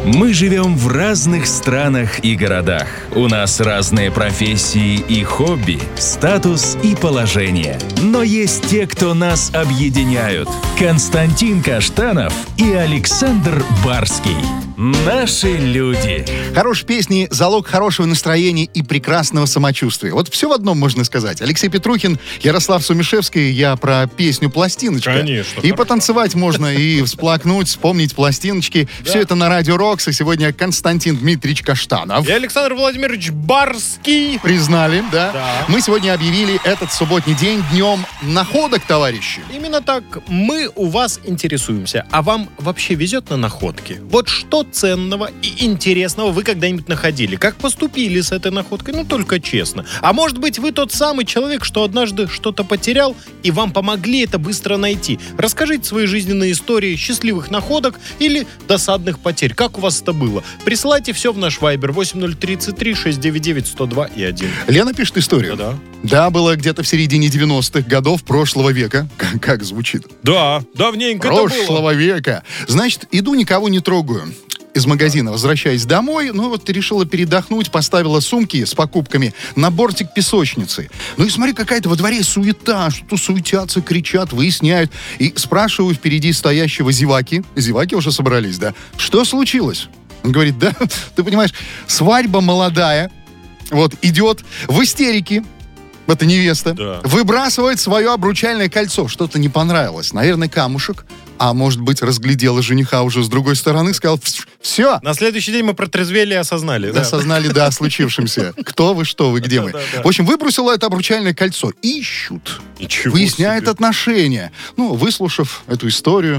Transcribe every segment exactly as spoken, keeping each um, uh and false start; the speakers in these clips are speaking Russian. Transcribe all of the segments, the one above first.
Мы живем в разных странах и городах. У нас разные профессии и хобби, статус и положение. Но есть те, кто нас объединяют. Константин Каштанов и Александр Барский. Наши люди. Хорошие песни — залог хорошего настроения и прекрасного самочувствия. Вот все в одном можно сказать. Алексей Петрухин, Ярослав Сумишевский. Я про песню «Пластиночка». Конечно. И хорошо. Потанцевать можно, и всплакнуть, вспомнить пластиночки. Да. Все это на Радио Рокс. И сегодня Константин Дмитриевич Каштанов. И Александр Владимирович Барский. Признали, да? Да. Мы сегодня объявили этот субботний день днем находок, товарищи. Именно так. Мы у вас интересуемся. А вам вообще везет на находки? Вот что ценного и интересного вы когда-нибудь находили? Как поступили с этой находкой? Ну, только честно. А может быть, вы тот самый человек, что однажды что-то потерял, и вам помогли это быстро найти? Расскажите свои жизненные истории счастливых находок или досадных потерь. Как у вас это было? Присылайте все в наш Вайбер восемь ноль три три шесть девять девять сто два и один. Лена пишет историю. Да, Да, было где-то в середине девяностых годов прошлого века. Как, как звучит? да, давненько это было. Прошлого века. Значит, иду, никого не трогаю. Из магазина, возвращаясь домой, ну вот решила передохнуть, поставила сумки с покупками на бортик песочницы. Ну и смотри, какая-то во дворе суета, что-то суетятся, кричат, выясняют. И спрашиваю впереди стоящего зеваки, зеваки уже собрались, да, что случилось? Он говорит, да, ты понимаешь, свадьба молодая, вот, идет в истерике. Это невеста. Да. Выбрасывает свое обручальное кольцо. Что-то не понравилось. Наверное, камушек. А может быть, разглядела жениха уже с другой стороны, сказал, все. На следующий день мы протрезвели и осознали. Да. Осознали, да, о случившемся. Кто вы, что вы, где мы. Да, да, да. В общем, выбросила это обручальное кольцо. Ищут. Ничего Выясняют себе. отношения. Ну, выслушав эту историю,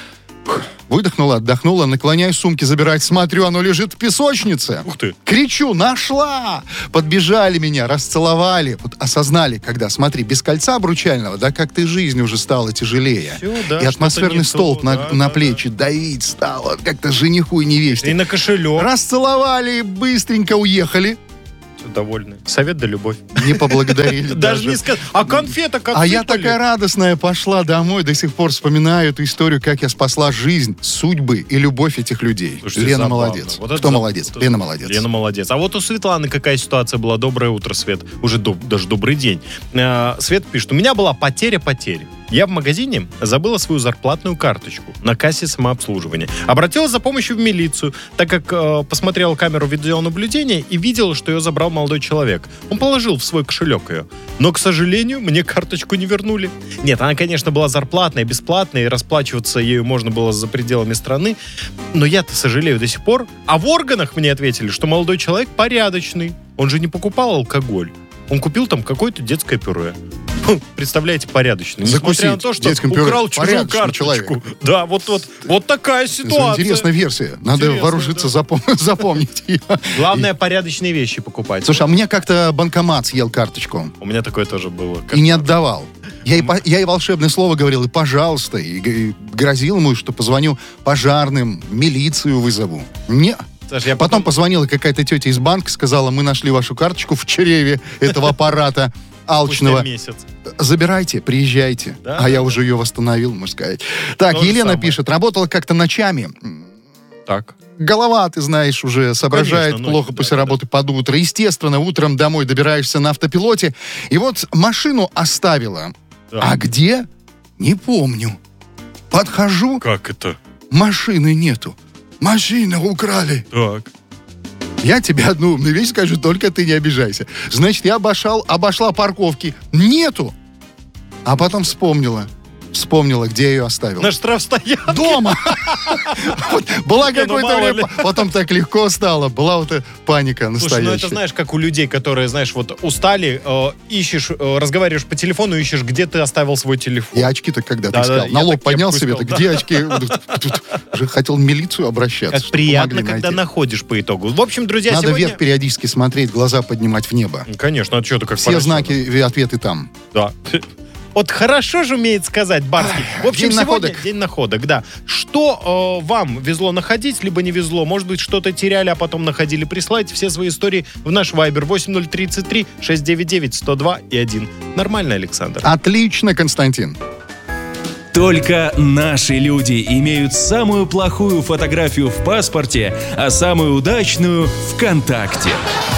выдохнула, отдохнула, наклоняюсь сумки забирать, смотрю, оно лежит в песочнице. Ух ты. Кричу, нашла! Подбежали меня, расцеловали. Вот осознали, когда, смотри, без кольца обручального, да, как ты жизнь уже стала тяжелее. Всё, да, и атмосферный что-то не столб то, на, да, на да, плечи давить стало, как-то жениху и невесте. И на кошелек. Расцеловали, быстренько уехали. Довольны. Совет да любовь. Не поблагодарили Даже не сказать. А конфета как А я сыпали? такая радостная пошла домой, до сих пор вспоминаю эту историю, как я спасла жизнь, судьбы и любовь этих людей. Слушайте, Лена забавно. молодец. Вот это Кто за- молодец? это- Лена молодец. Лена молодец. А вот у Светланы какая ситуация была? Доброе утро, Свет. Уже доб- даже добрый день. Э, Свет пишет, у меня была потеря потери. Я в магазине забыла свою зарплатную карточку на кассе самообслуживания. Обратилась за помощью в милицию, так как э, посмотрела камеру видеонаблюдения и видела, что ее забрал молодой человек. Он положил в свой кошелек ее. Но, к сожалению, мне карточку не вернули. Нет, она, конечно, была зарплатная, бесплатная, и расплачиваться ею можно было за пределами страны. Но я-то сожалею до сих пор. А в органах мне ответили, что молодой человек порядочный. Он же не покупал алкоголь. Он купил там какое-то детское пюре. Хм, представляете, порядочный. Закусить Несмотря на то, что детским пюре. украл чужую Порядочный карточку. человек. Да, вот, вот, вот такая ситуация. Интересная версия. Надо Интересная, вооружиться, да. запом- запомнить ее. Главное, порядочные вещи покупать. Слушай, а мне как-то банкомат съел карточку У меня такое тоже было. и не отдавал. Я и, по- я и волшебное слово говорил, и пожалуйста, и, г- и грозил ему, что позвоню пожарным, милицию вызову. Не. Саш, я Потом позвонила какая-то тетя из банка, сказала, мы нашли вашу карточку в чреве этого аппарата алчного. спустя месяц. Забирайте, приезжайте. Да, а да, я да. уже ее восстановил, можно сказать. Так, То же Елена самое. пишет, работала как-то ночами. Так. Голова, ты знаешь, уже соображает Конечно, плохо ночью, после да, работы под утро. Естественно, утром домой добираешься на автопилоте. И вот машину оставила. Да. А где? Не помню. Подхожу, Как это? машины нету. Машину украли. Так. Я тебе одну умную вещь скажу, только ты не обижайся. Значит, я обошел, обошла парковки. Нету. А потом вспомнила. Вспомнила, где я ее оставил. На штрафстоянке. Дома. Вот Была Не, ну, какое-то мало время, ли. потом так легко стало. Была вот эта паника Слушай, ну настоящая. это знаешь, как у людей, которые, знаешь, вот устали, э, ищешь, э, разговариваешь по телефону, ищешь, где ты оставил свой телефон. Я очки-то когда ты Да, да, искал. я На лоб так поднял кепку себе, искал, так где очки? Тут Уже хотел в милицию обращаться. Как чтобы приятно, помогли когда найти. находишь по итогу. В общем, друзья, Надо сегодня... вверх периодически смотреть, глаза поднимать в небо. Конечно, а что ты как Все поросенок? знаки и ответы там. Да. Вот хорошо же умеет сказать Барский. В общем, день сегодня находок. день находок, да. Что э, вам везло находить, либо не везло? Может быть, что-то теряли, а потом находили. Присылайте все свои истории в наш Вайбер восемь ноль три три шесть девять девять сто два и один. Нормально, Александр? Отлично, Константин. Только наши люди имеют самую плохую фотографию в паспорте, а самую удачную ВКонтакте.